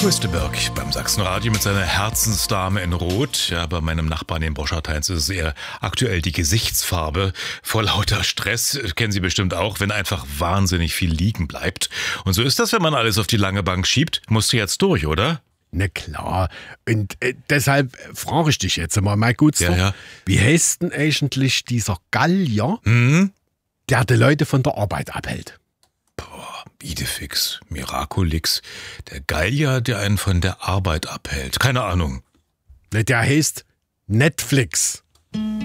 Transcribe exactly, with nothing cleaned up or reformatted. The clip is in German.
Kösteberg beim Sachsenradio mit seiner Herzensdame in Rot. Ja, bei meinem Nachbarn in Boschartheins ist es eher aktuell die Gesichtsfarbe. Vor lauter Stress, kennen Sie bestimmt auch, wenn einfach wahnsinnig viel liegen bleibt. Und so ist das, wenn man alles auf die lange Bank schiebt. Musst du jetzt durch, oder? Na klar. Und äh, deshalb frage ich dich jetzt mal, mein Gutsler, Ja, ja. wie heißt denn eigentlich dieser Gallier, Hm? der die Leute von der Arbeit abhält? Boah, Idefix, Miraculix. Der Gallier, der einen von der Arbeit abhält. Keine Ahnung. Na, der heißt Netflix.